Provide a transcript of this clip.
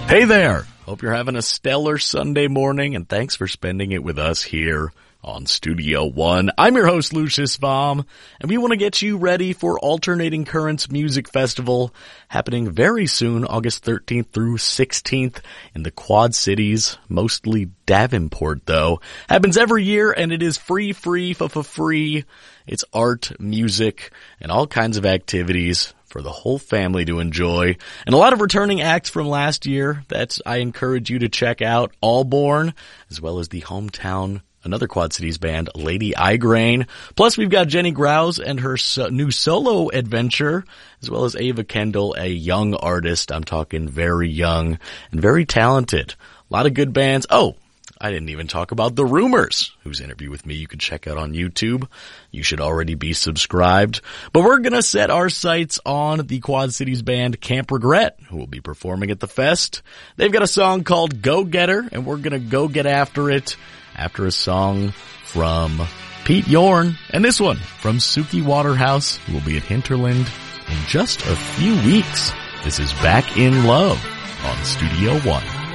Hey there! Hope you're having a stellar Sunday morning, and thanks for spending it with us here on Studio One. I'm your host, Lucius Baum, and we want to get you ready for Alternating Currents Music Festival happening very soon, August 13th through 16th in the Quad Cities, mostly Davenport though. Happens every year, and it is free. It's art, music, and all kinds of activities for the whole family to enjoy. And a lot of returning acts from last year that I encourage you to check out. Allborn, as well as the hometown, another Quad Cities band, Lady Igraine. Plus we've got Jenny Grouse and her new solo adventure, as well as Ava Kendall, a young artist. I'm talking very young and very talented. A lot of good bands. Oh, I didn't even talk about The Rumors, whose interview with me you can check out on YouTube. You should already be subscribed. But we're going to set our sights on the Quad Cities band Camp Regret, who will be performing at the fest. They've got a song called Go Getter, and we're going to go get after it after a song from Pete Yorn, and this one from Suki Waterhouse, who will be at Hinterland in just a few weeks. This is Back in Love on Studio One.